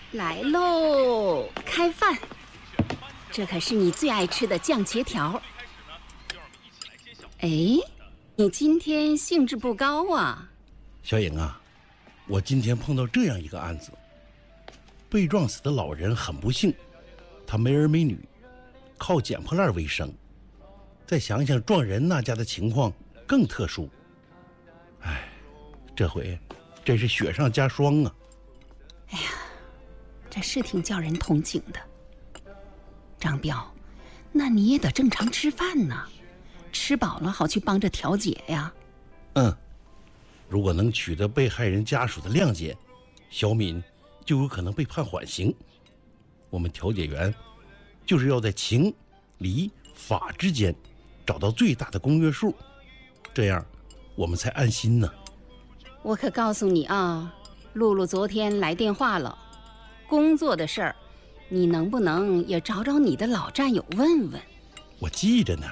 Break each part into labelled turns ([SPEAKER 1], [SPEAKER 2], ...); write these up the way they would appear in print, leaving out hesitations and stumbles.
[SPEAKER 1] 来喽，开饭！这可是你最爱吃的酱茄条。哎，你今天兴致不高啊？
[SPEAKER 2] 小颖啊，我今天碰到这样一个案子，被撞死的老人很不幸，他没儿没女，靠捡破烂为生。再想想撞人那家的情况更特殊，哎，这回真是雪上加霜啊！
[SPEAKER 1] 哎呀，这是挺叫人同情的。张彪，那你也得正常吃饭呢，吃饱了好去帮着调解呀。
[SPEAKER 2] 如果能取得被害人家属的谅解，小敏就有可能被判缓刑。我们调解员就是要在情、理、法之间找到最大的公约数，这样我们才安心呢。
[SPEAKER 1] 我可告诉你啊，露露昨天来电话了，工作的事儿，你能不能也找找你的老战友问问？
[SPEAKER 2] 我记着呢。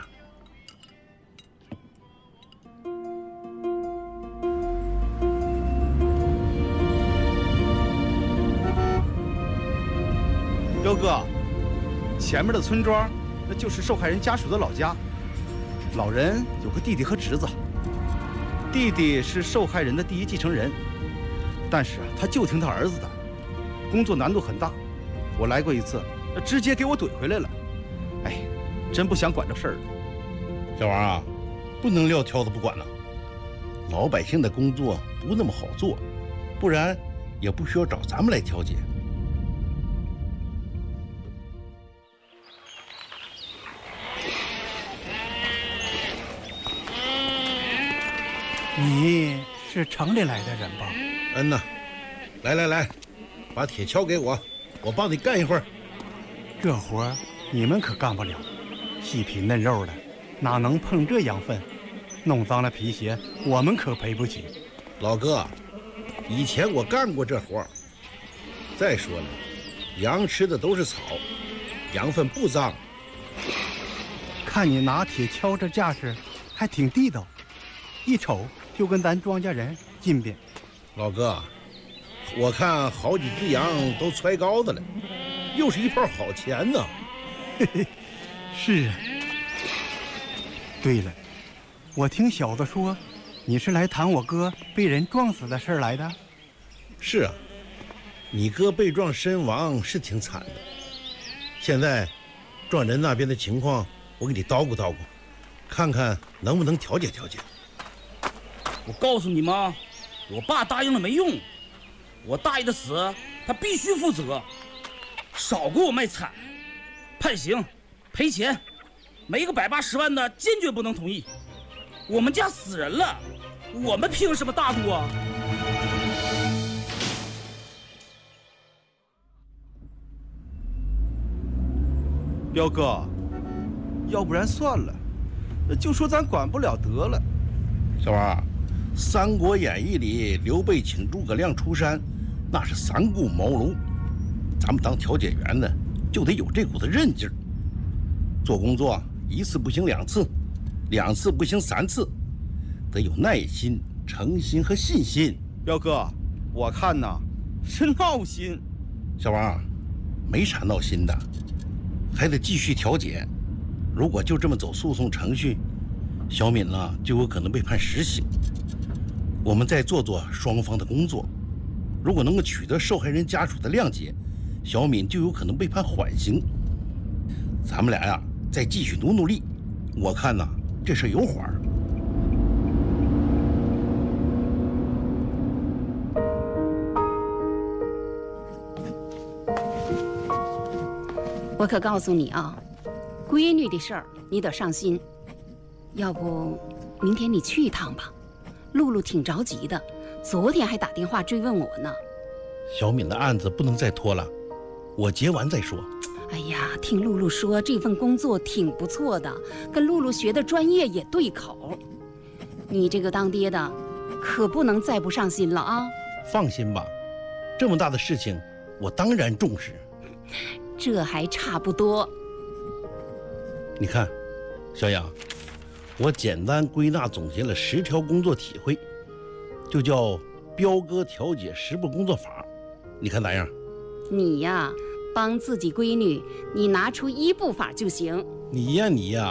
[SPEAKER 3] 彪哥，前面的村庄那就是受害人家属的老家。老人有个弟弟和侄子，弟弟是受害人的第一继承人，但是他就听他儿子的，工作难度很大。我来过一次，他直接给我怼回来了。哎，真不想管这事儿了。
[SPEAKER 2] 小王啊，不能撂挑子不管了。老百姓的工作不那么好做，不然也不需要找咱们来调解。
[SPEAKER 4] 你是城里来的人吧？
[SPEAKER 2] 呐，来，把铁锹给我，我帮你干一会儿。
[SPEAKER 4] 这活你们可干不了，细皮嫩肉的，哪能碰这羊粪？弄脏了皮鞋，我们可赔不起。
[SPEAKER 2] 老哥，以前我干过这活。再说了，羊吃的都是草，羊粪不脏。
[SPEAKER 4] 看你拿铁锹这架势，还挺地道，一瞅就跟咱庄稼人近边。
[SPEAKER 2] 老哥，我看好几只羊都蹿高的了，又是一炮好钱呢。
[SPEAKER 4] 嘿嘿，是啊。对了，我听小子说，你是来谈我哥被人撞死的事儿来的。
[SPEAKER 2] 是啊，你哥被撞身亡是挺惨的。现在撞人那边的情况，我给你叨咕叨咕，看看能不能调解调解。
[SPEAKER 5] 我告诉你妈，我爸答应了没用，我大爷的死他必须负责，少给我卖惨，判刑赔钱，没个180万的坚决不能同意。我们家死人了，我们凭什么大度啊？
[SPEAKER 3] 彪哥，要不然算了，就说咱管不了得了。
[SPEAKER 2] 小王，《三国演义》里刘备请诸葛亮出山，那是三顾茅庐。咱们当调解员的就得有这股子韧劲儿。做工作一次不行2次，2次不行3次，得有耐心、诚心和信心。
[SPEAKER 3] 彪哥，我看呐是闹心。
[SPEAKER 2] 小王，没啥闹心的，还得继续调解。如果就这么走诉讼程序，小敏呢就有可能被判实刑。我们再做做双方的工作，如果能够取得受害人家属的谅解，小敏就有可能被判缓刑。咱们俩呀，再继续努力，我看呐，这事有缓儿。
[SPEAKER 1] 我可告诉你啊，闺女的事儿你得上心。要不明天你去一趟吧，露露挺着急的，昨天还打电话追问我呢。
[SPEAKER 2] 小敏的案子不能再拖了，我结完再说。
[SPEAKER 1] 哎呀，听露露说这份工作挺不错的，跟露露学的专业也对口。你这个当爹的可不能再不上心了啊。
[SPEAKER 2] 放心吧，这么大的事情我当然重视。
[SPEAKER 1] 这还差不多。
[SPEAKER 2] 你看，小杨，我简单归纳总结了10条工作体会，就叫彪哥调解10步工作法，你看咋样？
[SPEAKER 1] 你呀，帮自己闺女，你拿出一步法就行。
[SPEAKER 2] 你呀，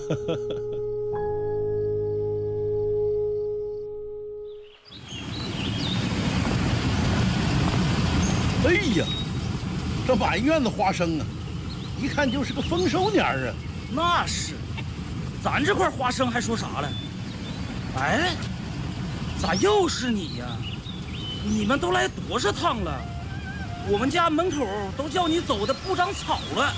[SPEAKER 2] 哎呀，这满院子花生啊，一看就是个丰收年啊。
[SPEAKER 5] 那是，咱这块花生还说啥了？哎，咋又是你呀？你们都来多少趟了？我们家门口都叫你走的不长草了。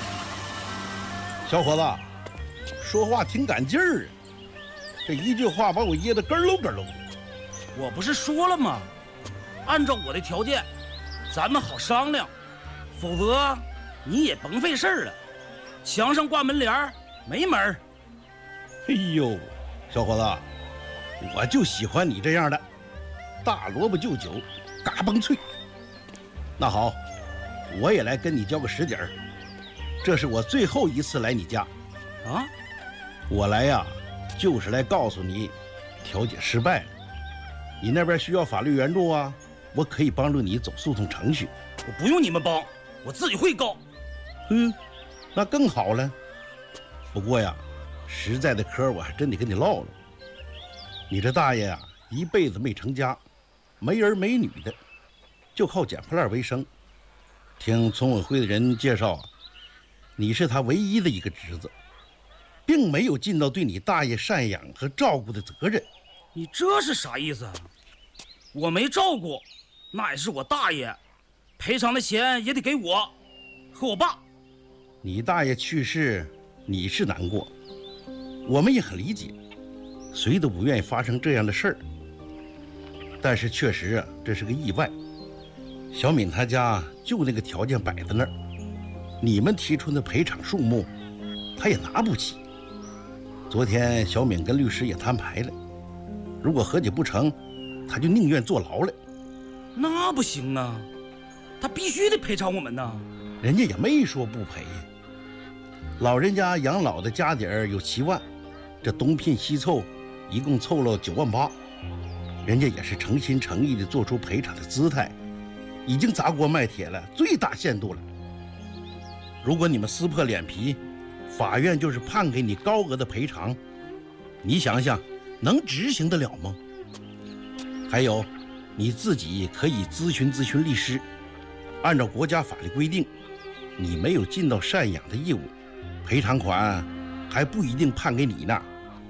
[SPEAKER 2] 小伙子，说话挺赶劲儿啊，这一句话把我噎得咯喽咯喽的。
[SPEAKER 5] 我不是说了吗？按照我的条件，咱们好商量，否则你也甭费事儿了。墙上挂门帘没门儿。
[SPEAKER 2] 哎呦，小伙子，我就喜欢你这样的，大萝卜就酒，嘎嘣脆。那好，我也来跟你交个实底儿。这是我最后一次来你家，
[SPEAKER 5] 啊，
[SPEAKER 2] 我来呀，就是来告诉你，调解失败了。你那边需要法律援助啊，我可以帮助你走诉讼程序。
[SPEAKER 5] 我不用你们帮，我自己会告。
[SPEAKER 2] 那更好了。不过呀，实在的嗑我还真得跟你唠唠。你这大爷呀，一辈子没成家，没儿没女的，就靠捡破烂为生。听村委会的人介绍啊，你是他唯一的一个侄子，并没有尽到对你大爷赡养和照顾的责任。
[SPEAKER 5] 你这是啥意思啊？我没照顾，那也是我大爷，赔偿的钱也得给我和我爸。
[SPEAKER 2] 你大爷去世，你是难过，我们也很理解，谁都不愿意发生这样的事儿。但是确实啊，这是个意外。小敏他家就那个条件摆在那儿，你们提出的赔偿数目，他也拿不起。昨天小敏跟律师也摊牌了，如果和解不成，他就宁愿坐牢了。
[SPEAKER 5] 那不行啊，他必须得赔偿我们呐。
[SPEAKER 2] 人家也没说不赔，老人家养老的家底儿有7万，这东拼西凑，一共凑了9万8，人家也是诚心诚意的做出赔偿的姿态，已经砸锅卖铁了，最大限度了。如果你们撕破脸皮，法院就是判给你高额的赔偿，你想想能执行得了吗？还有，你自己可以咨询律师，按照国家法律规定，你没有尽到赡养的义务，赔偿款还不一定判给你呢。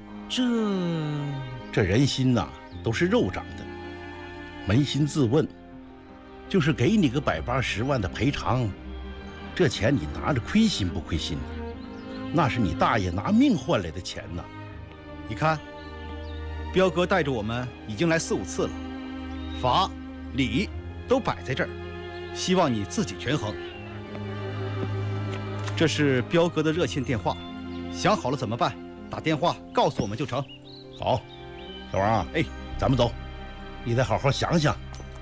[SPEAKER 2] 这人心呐，都是肉长的，扪心自问，就是给你个180万的赔偿，这钱你拿着亏心不亏心？那是你大爷拿命换来的钱呐。
[SPEAKER 3] 你看，彪哥带着我们已经来4、5次了，法理都摆在这儿，希望你自己权衡。这是彪哥的热线电话，想好了怎么办，打电话告诉我们就成。
[SPEAKER 2] 好，小王啊，咱们走，你得好好想想。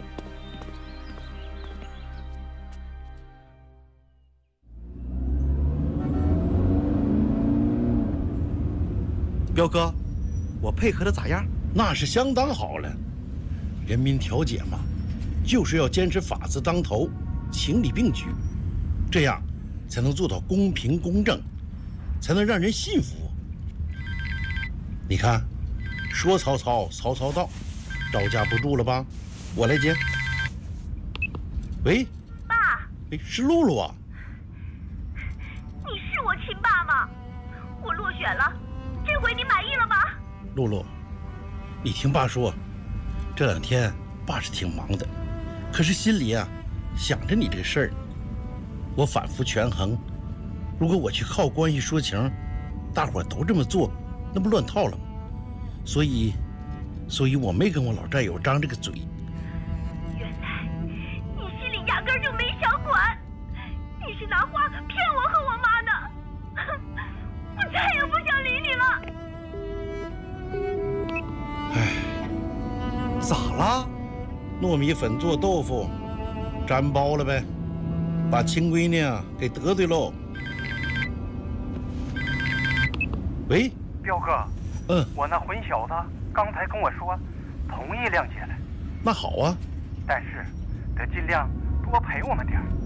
[SPEAKER 3] 彪哥，我配合的咋样？
[SPEAKER 2] 那是相当好了。人民调解嘛，就是要坚持法治当头，情理并举，这样才能做到公平公正，才能让人信服。你看，说曹操，曹操到，招架不住了吧？我来接。喂，
[SPEAKER 6] 爸，
[SPEAKER 2] 是露露啊。
[SPEAKER 6] 你是我亲爸吗？我落选了，这回你满意了吗？
[SPEAKER 2] 露露，你听爸说，这2天爸是挺忙的，可是心里啊想着你这个事儿。我反复权衡，如果我去靠关系说情，大伙都这么做，那不乱套了吗？所以我没跟我老战友张这个嘴。
[SPEAKER 6] 原来你心里压根就没想管，你是拿话骗我和我妈呢。我再也不想理你了。
[SPEAKER 3] 咋了？
[SPEAKER 2] 糯米粉做豆腐，粘包了呗，把亲闺女啊给得罪喽。喂，
[SPEAKER 4] 彪哥，我那混小子刚才跟我说，同意谅解了。
[SPEAKER 2] 那好啊，
[SPEAKER 4] 但是得尽量多陪我们点儿。